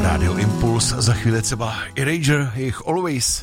Rádio Impuls, za chvíli třeba Erasure, jejich Always.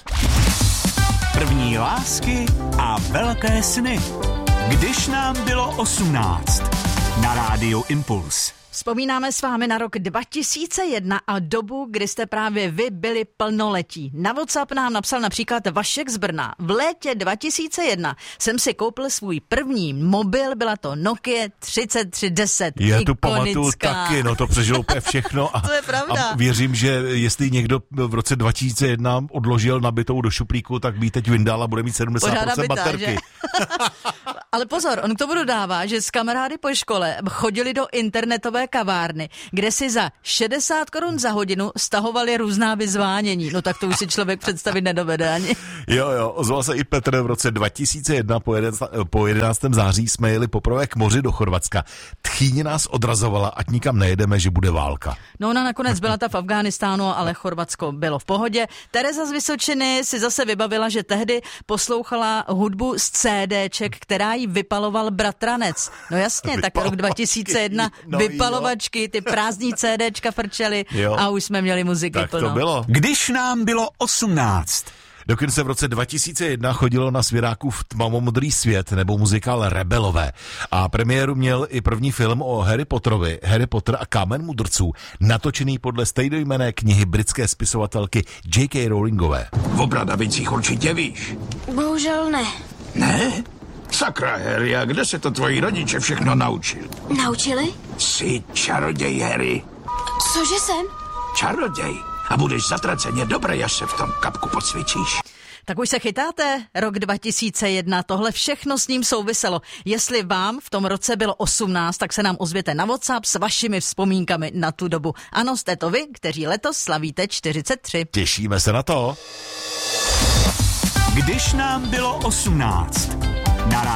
První lásky a velké sny. Když nám bylo 18. Na Rádiu Impuls. Vzpomínáme s vámi na rok 2001 a dobu, kdy jste právě vy byli plnoletí. Na WhatsApp nám napsal například Vašek z Brna. V létě 2001 jsem si koupil svůj první mobil, byla to Nokia 3310. Já tu pamatuju taky, no to přežilo úplně všechno. To je pravda. A věřím, že jestli někdo v roce 2001 odložil nabitou do šuplíku, tak by teď vyndal a bude mít 70% baterky. Ale pozor, on k tomu dodává, že s kamarády po škole chodili do internetové kavárny, kde si za 60 korun za hodinu stahovali různá vyzvánění. No tak to už si člověk představit nedovede ani. Jo, ozval se i Petr v roce 2001 po 11. září jsme jeli poprvé k moři do Chorvatska. Tchýně nás odrazovala, ať nikam nejedeme, že bude válka. No ona nakonec byla ta v Afghánistánu, ale Chorvatsko bylo v pohodě. Tereza z Vysočiny si zase vybavila, že tehdy poslouchala hudbu z CDček, která jí vypaloval bratranec. No jasně, tak rok 2001 vypalovačky, ty prázdní CDčka frčely a už jsme měli muziky tak plno. To bylo. Když nám bylo 18. Dokonce v roce 2001 chodilo na svěrákův Tmavomodrý svět nebo muzikál Rebelové. A premiéru měl i první film o Harry Potterovi, Harry Potter a Kámen mudrců, natočený podle stejnojmenné knihy britské spisovatelky J.K. Rowlingové. O Bradavicích určitě víš. Bohužel ne. Ne? Sakra, Harry, a kde se to tvoji rodiče všechno naučili? Naučili? Jsi čaroděj, Harry. Cože jsem? Čaroděj. A budeš zatraceně dobrý, až se v tom kapku podsvědčíš. Tak už se chytáte? Rok 2001, tohle všechno s ním souviselo. Jestli vám v tom roce bylo 18, tak se nám ozvěte na WhatsApp s vašimi vzpomínkami na tu dobu. Ano, jste to vy, kteří letos slavíte 43. Těšíme se na to. Když nám bylo 18. Na